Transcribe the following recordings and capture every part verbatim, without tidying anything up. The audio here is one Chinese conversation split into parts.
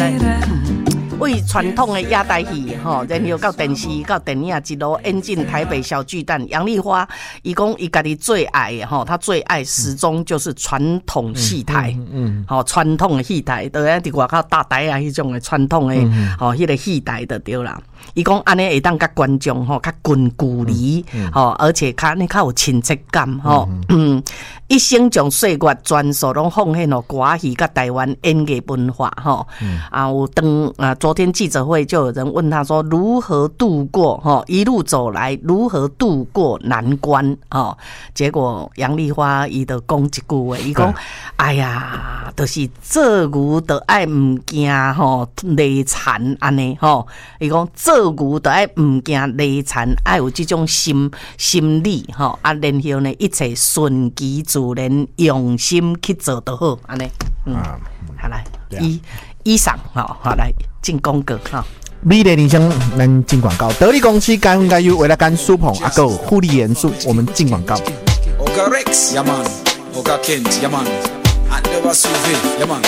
为传统的亚台戏吼，然后到电视到电影一路演进台北小巨蛋。杨丽花伊讲伊家己最爱的吼，他最爱始终就是传统戏台，嗯，吼、嗯、传统的戏台，就喺伫外口大台啊，迄种的传统的吼，迄、嗯那个戏台就对啦。伊讲安尼会当甲观众吼较近距离，吼、嗯，而且较安尼较有亲切感吼。嗯，一生将岁月全数拢奉献咯歌戏甲台湾演艺文化吼。嗯、啊，有当啊，昨天记者会就有人问他说如何度过吼一路走来如何度过难关吼，结果杨丽花伊就讲一句话，伊讲哎呀，就是做牛就爱唔惊吼累残安尼吼，伊讲做牛就爱唔惊累残，爱有这种心心理吼，啊，然后呢一切顺其自然，用心去做就好安尼。嗯，好来，以以上好，好来进广告哈。 美丽人生，咱进广告。得力公司该分该优，为了干舒捧阿狗护理元素，我们进广告。 Oga Rex, yeah man. Oga Kent, yeah man. Andeva Suve, yeah man.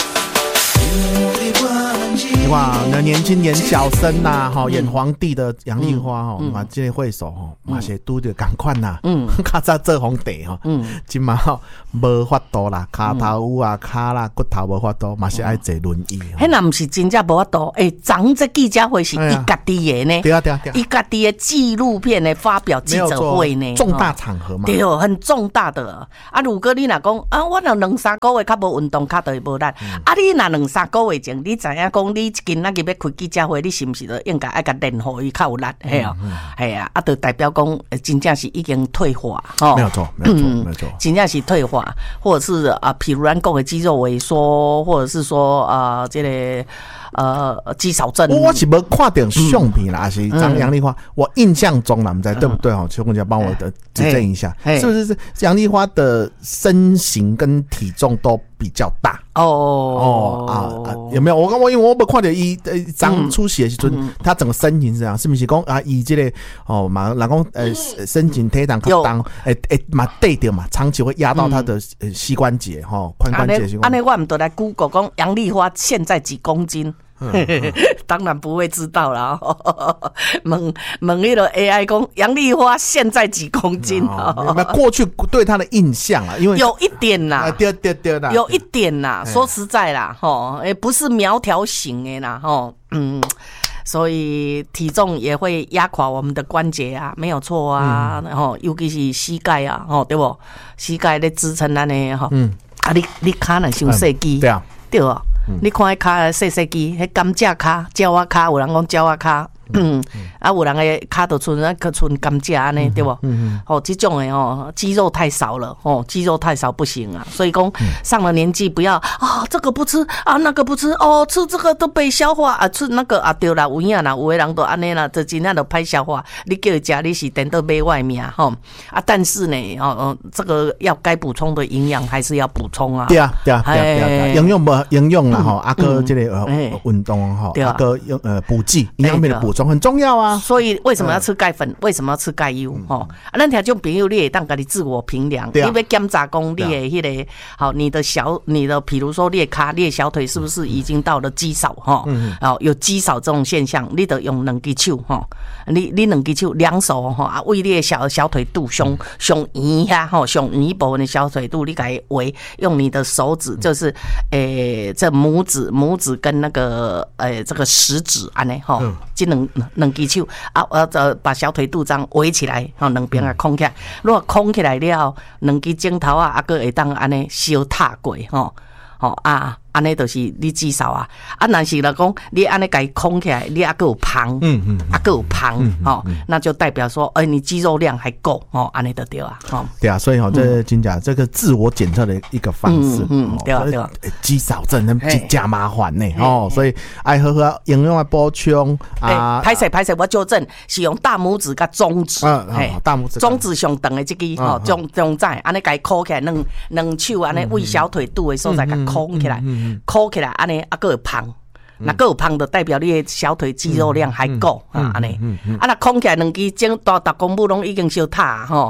哇，那年轻演小生呐，哈，演皇帝的杨丽花哈，嘛，这个会手哈，嘛是拄着赶快呐，嗯，较早做皇帝哈，嗯，今嘛吼无法度啦，骹头有啊，骹啦，骨头无法度，嘛是爱坐轮椅。 迄那不是真正无法度，诶，昨这记者会是伊家己的呢， 对啊对啊对啊， 伊家己的纪录片的发表记者会呢， 重大场合嘛， 对，很重大的。啊，如果你若讲啊，我若两三个月较无运动，骹就会无力。啊，你若两三个月前，你知影讲你今仔日要开记者会，你是毋是就应该爱甲练好伊较有力？系啊，系啊，啊，就代表讲真正是已经退化， 吼，没有错，没有错，没有错， 真正是退化，或者是啊，譬如咱讲的肌肉萎缩，或者是说啊，这个。呃，肌少症， 我是没看点相片啦，还是张杨丽花？我印象中啦，不知道对不对？哈，邱公家帮我的指正一下，是不是？是杨丽花的身形跟体重都比较大哦哦啊啊，有没有？我我因为我没看到伊呃张出血的时阵，他整个身形是这样，是不是讲啊？以这个哦嘛，人讲呃身形体重较重，诶诶嘛对掉嘛，长期会压到他的膝关节哈，髋关节。 安尼我唔得来 Google 讲杨丽花现在几公斤？当然不会知道啦。问问那个 A I 讲杨丽花现在几公斤？ 哦、过去对她的印象啊，因为有一点啦， 对对对啦， 有一点啦。说实在啦，吼，也不是苗条型的啦，吼，嗯。所以体重也会压垮我们的关节啊，没有错啊，然后、嗯、尤其是膝盖啊，吼，对不？膝盖在支撑咱的吼，嗯，啊，你你脚若伤细肌，对啊，对啊。你看迄骹细细肌，迄甘蔗骹、鸟仔骹，有人讲鸟仔骹，嗯，啊，有人诶骹就剩啊，可剩甘蔗安尼，对不？嗯哦，这种诶哦，肌肉太少了，哦，肌肉太少不行啊。所以讲上了年纪不要啊，这个不吃啊，那个不吃哦，吃这个都被消化啊，吃那个啊，对啦，有影啦，有诶人都安尼啦，就真正都歹消化。你叫伊食，你是等到买外面吼啊，但是呢，哦哦，这个要该补充的营养还是要补充啊。 对啊，对啊，对啊，对啊，营养无营养啦。吼，啊个这个呃运动吼，啊个用呃补剂营养面的补充很重要啊。 所以为什么要吃钙粉？为什么要吃钙油？吼，啊，咱听种朋友，你会当家己自我评量，你要检查讲你的迄个好，你的小你的，比如说你的脚、你的小腿是不是已经到了肌少哈？哦，有肌少这种现象，你得用两只手哈，你你两只手两手哈，啊，为你的小小腿肚胸胸圆呀哈，胸圆部分的小腿肚，你可以围用你的手指，就是诶。这拇指、拇指跟那个呃这个食指安尼吼，这两两只手啊，呃把小腿肚章围起来，吼两边啊空起来，如果空起来了，两只指头啊，啊个会当安尼小踏过吼，吼啊。安尼就是你肌少啊，啊，但是来讲，你安尼给空起来，你还够有胖，嗯嗯，还够有胖，哦，那就代表说，哎、欸，你肌肉量还够，哦，安尼就对啊，哦， 对啊，所以哈，这真假这个自我检测的一个方式， 嗯，对啊，对啊， 肌少真的加麻烦呢，哦，所以爱喝喝营养的补充啊， 拍摄拍摄，我纠正是用大拇指跟中指， 嗯，大拇指， 中指上长的这个，吼，中中指，安尼给扣起来，两两手安尼为小腿肚的所在给空起来。扣起来，安尼啊，个有胖，那个有胖就代表你的小腿肌肉量还够啊，安尼，啊，那空起来两支肩大大公母拢已经小塌吼，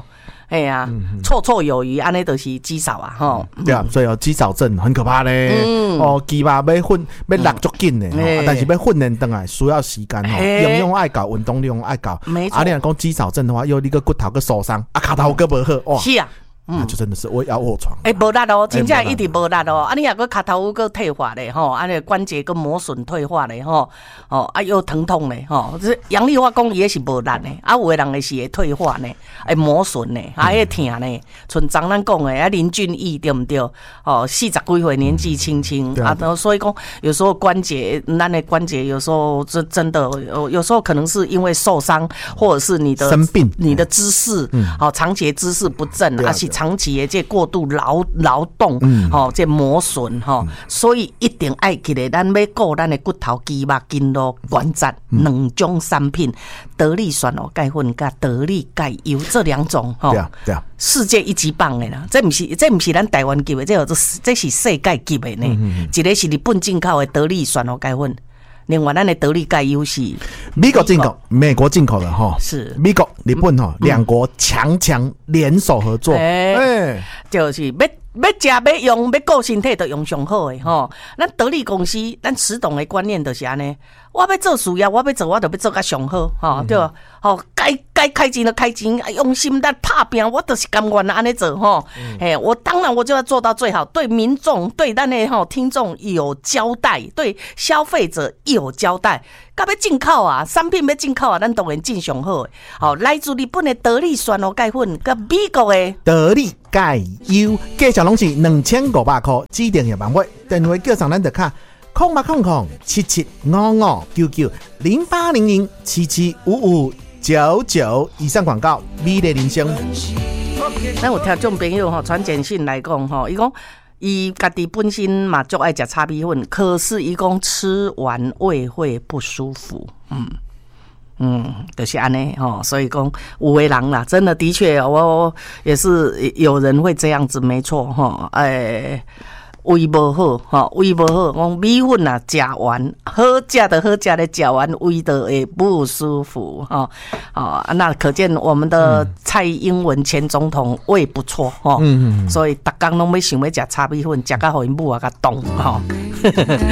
哎呀、啊，绰绰有余，安尼就是肌少啊，吼、 嗯。对啊，所以哦，肌少症很可怕嘞。嗯、哦，肌肉要训要落足紧的，嗯、但是要训练回来需要时间吼，营养爱搞，运动量爱搞。 没错。 啊，你若讲肌少症的话，又你个骨头个受伤，啊，脚头个无好，哇。 是啊。 那就真的是我要卧床， 哎、欸，无力哦，真正一直无力哦。啊，你若个脚头个退化咧，吼，啊，你关节个磨损退化咧，吼，哦，啊又疼痛咧，吼，这杨丽花讲伊也是无力咧，啊，有的人也是会退化呢，会磨损呢，啊，会疼呢。像昨咱讲的啊，林俊逸对不对？哦，四十几岁年纪轻轻、嗯、啊，所以讲有时候关节，咱的关节有时候这真的，有时候可能是因为受伤，或者是你的生病， 你的姿势，嗯，好、哦，长期姿势不正，而且、啊。长期的这过度劳劳动，嗯，吼、哦，这磨损，吼、哦嗯，所以一定爱记得，咱要顾咱的骨头、肌肉、筋络、关节两、嗯、种产品，得力酸哦钙粉甲得力钙油这两种，吼、哦， 对啊，对啊， 世界一级棒的啦，这不是这不是咱台湾级的，这是这是世界级的呢、嗯，一个是日本进口的得力酸哦钙粉。另外，咱的得力钙优是美国进口，美国进口的哈， 是美国、日本哈两国强强联手合作，哎、 欸欸，就是要要食要用要顾身体，就用上好的吼。咱得力公司，咱始终的观念就是安尼。我要做事业，我要做，我就要做甲上好，吼、嗯，对吧？吼，该该开钱就开钱，用心在打拼，我就是甘愿安尼做吼。哎、嗯，我当然我就要做到最好，对民众、对咱的吼听众有交代，对消费者有交代。甲要进口啊，产品要进口啊，咱当然进上好的。好，来自日本的得力酸哦钙粉，甲美国的得力钙油，价钱拢是两千五百块，指定也万位，电话叫上咱的卡。空八空空七七五五九九零八零零七七五五九九以上广告，美丽人生。 咱有听众朋友吼传简讯来讲吼，伊讲伊家己本身嘛就爱食炒米粉，可是伊讲吃完胃会不舒服，嗯嗯，就是安尼吼，所以讲有的人啦，真的的确，我也是有人会这样子，没错吼，哎。胃不好，吼，胃不好，讲米粉啊，食完好食的好食的食完，胃就会不舒服，哈，哦，那可见我们的蔡英文前总统胃不错，哈，嗯嗯，所以逐工拢要想要食炒米粉，食到互因母啊甲冻，哈。